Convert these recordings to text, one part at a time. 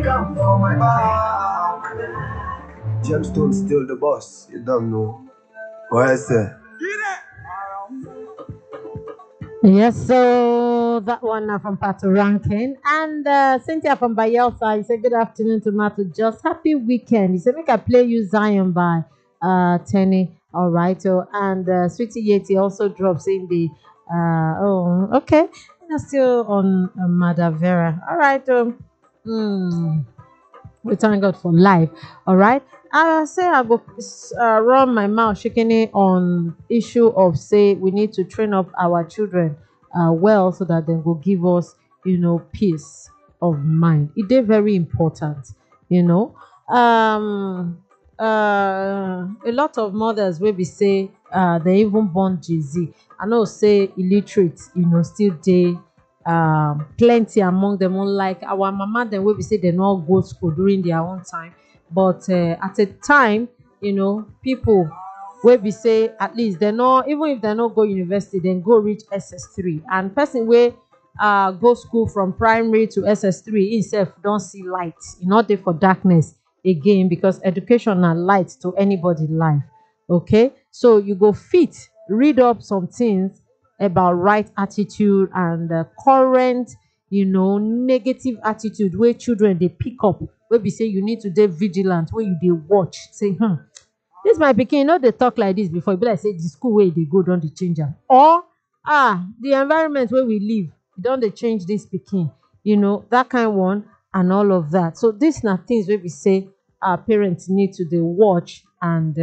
Gemstone still the boss. You don't know. What I say? Yes, so that one from Pato Rankin. And Cynthia from Bayelsa, you say good afternoon to Mato. Just happy weekend. You say make I play you Zion by Tenny. All right. Oh, and Sweetie Yeti also drops in the oh okay. And still on Mother Vera. All right. Hmm. We thank God for life. All right. I say I go run my mouth shaking it on issue of say we need to train up our children well so that they will give us peace of mind. It is very important. You know, a lot of mothers will be say they even born Jay Z. I know say illiterate. Still they plenty among them, unlike our mama dem wey be say dem no go school during their own time, but at a time people wey be say at least dem no, even if dem no go university dem go reach ss3, and person wey go school from primary to ss3 himself don see light. E no dey for darkness again, because education na light to anybody life. Okay, so you go fit read up some things about right attitude and current negative attitude wey children dey pick up, wey be say you need to dey vigilant, wey you dey watch say this my pikin no dey talk like this before. E be like say the school wey e dey go don dey change am, or the environment wey we live e don dey change this pikin, that kind one and all of that. So dis na things wey be say our parents need to dey watch and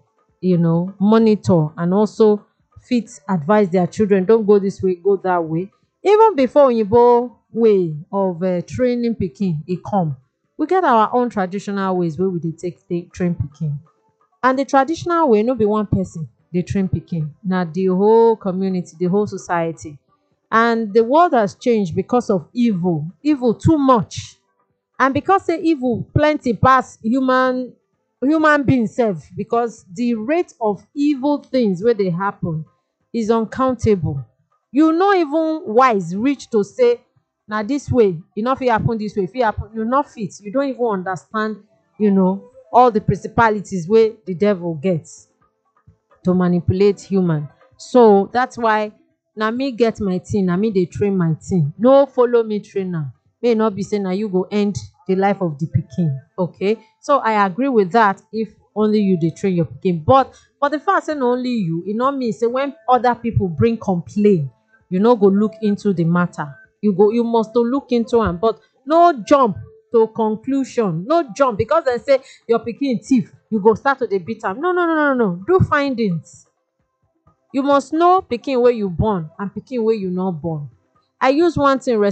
monitor, and also fit advise their children don't go this way, go that way. Even before oyibo way of training pikin e come, we get our own traditional ways wey we dey take train pikin. And the traditional way no be one person dey train pikin, na the whole community, the whole society. And the world has changed because of evil too much, and because say evil plenty pass human being sef, because the rate of evil things wey dey happen is uncountable. You no even wise reach to say na this way, e no fit happen this way, e fit happen, you no fit, you don't even understand all the principalities wey the devil gets to manipulate human. So that's why na me get my thing, na me dey train my thing. No follow me train am, may e no be say na you go end the life of the pikin. Okay, so I agree with that if only you dey train your pikin. But for the fact say na only you, e no mean say when other people bring complain you no go look into the matter. You must to look into am, but no jump to conclusion. No jump because dem say your pikin thief, you go start to dey beat am. No. Do findings. You must know pikin wey you born and pikin wey you no born. I use one thing